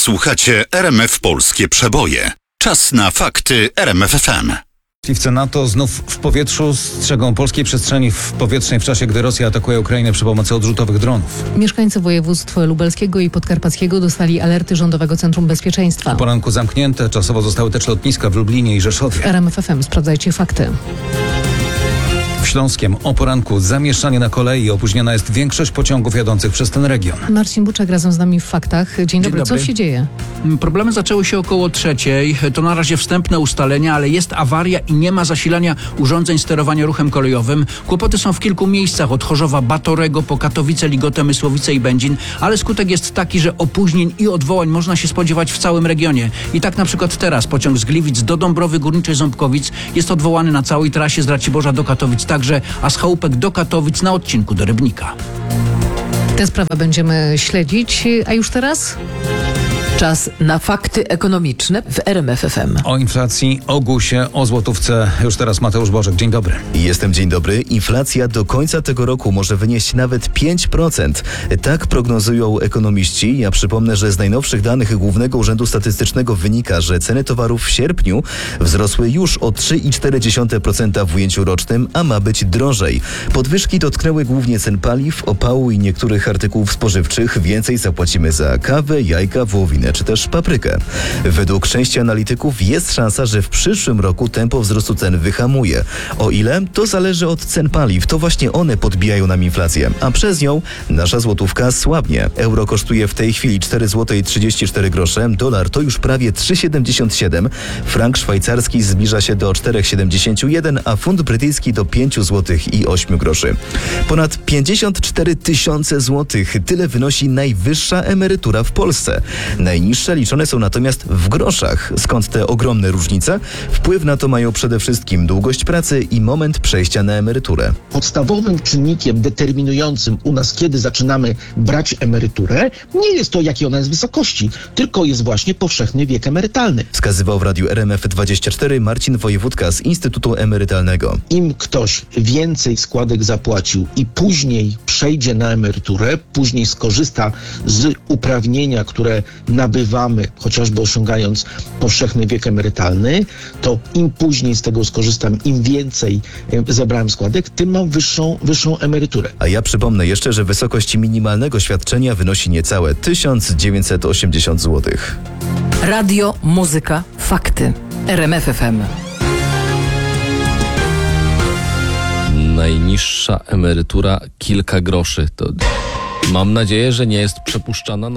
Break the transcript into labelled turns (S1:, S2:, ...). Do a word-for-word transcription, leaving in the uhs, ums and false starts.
S1: Słuchacie R M F Polskie Przeboje. Czas na fakty R M F F M.
S2: Myśliwce NATO znów w powietrzu strzegą polskiej przestrzeni w powietrznej w czasie, gdy Rosja atakuje Ukrainę przy pomocy odrzutowych dronów.
S3: Mieszkańcy województw lubelskiego i podkarpackiego dostali alerty Rządowego Centrum Bezpieczeństwa.
S2: Po poranku zamknięte czasowo zostały też lotniska w Lublinie i Rzeszowie.
S3: R M F F M, sprawdzajcie fakty.
S2: W Śląskiem o poranku zamieszanie na kolei. Opóźniona jest większość pociągów jadących przez ten region.
S3: Marcin Buczek razem z nami w faktach. Dzień,
S4: Dzień
S3: dobry.
S4: dobry.
S3: Co się dzieje?
S4: Problemy zaczęły się około trzeciej. To na razie wstępne ustalenia, ale jest awaria i nie ma zasilania urządzeń sterowania ruchem kolejowym. Kłopoty są w kilku miejscach, od Chorzowa Batorego po Katowice, Ligotę, Mysłowice i Będzin, ale skutek jest taki, że opóźnień i odwołań można się spodziewać w całym regionie. I tak na przykład teraz pociąg z Gliwic do Dąbrowy Górniczej Ząbkowic jest odwołany na całej trasie z Raciborza do Katowic także, a z Chałupek do Katowic na odcinku do Rybnika.
S3: Tę sprawę będziemy śledzić, a już teraz?
S5: Czas na fakty ekonomiczne w R M F F M.
S2: O inflacji, o gusie, o złotówce. Już teraz Mateusz Bożek. Dzień dobry.
S6: Jestem, dzień dobry. Inflacja do końca tego roku może wynieść nawet pięć procent. Tak prognozują ekonomiści. Ja przypomnę, że z najnowszych danych Głównego Urzędu Statystycznego wynika, że ceny towarów w sierpniu wzrosły już o trzy i cztery dziesiąte procent w ujęciu rocznym, a ma być drożej. Podwyżki dotknęły głównie cen paliw, opału i niektórych artykułów spożywczych. Więcej zapłacimy za kawę, jajka, wołowinę czy też paprykę. Według części analityków jest szansa, że w przyszłym roku tempo wzrostu cen wyhamuje. O ile? To zależy od cen paliw. To właśnie one podbijają nam inflację, a przez nią nasza złotówka słabnie. Euro kosztuje w tej chwili cztery złote i trzydzieści cztery grosze, dolar to już prawie trzy siedemdziesiąt siedem, frank szwajcarski zbliża się do cztery siedemdziesiąt jeden, a funt brytyjski do pięć złotych i osiem groszy. Ponad pięćdziesiąt cztery tysiące złotych. Tyle wynosi najwyższa emerytura w Polsce. Najniższe liczone są natomiast w groszach. Skąd te ogromne różnice? Wpływ na to mają przede wszystkim długość pracy i moment przejścia na emeryturę.
S7: Podstawowym czynnikiem determinującym u nas, kiedy zaczynamy brać emeryturę, nie jest to, jakiej ona jest wysokości, tylko jest właśnie powszechny wiek emerytalny.
S6: Wskazywał w radiu R M F dwadzieścia cztery Marcin Wojewódka z Instytutu Emerytalnego.
S7: Im ktoś więcej składek zapłacił i później przejdzie na emeryturę, później skorzysta z uprawnienia, które nabywamy, chociażby osiągając powszechny wiek emerytalny, to im później z tego skorzystam, im więcej zebrałem składek, tym mam wyższą, wyższą emeryturę.
S6: A ja przypomnę jeszcze, że wysokość minimalnego świadczenia wynosi niecałe tysiąc dziewięćset osiemdziesiąt złotych.
S5: Radio, muzyka, fakty. R M F F M.
S8: Najniższa emerytura kilka groszy. To mam nadzieję, że nie jest przepuszczana na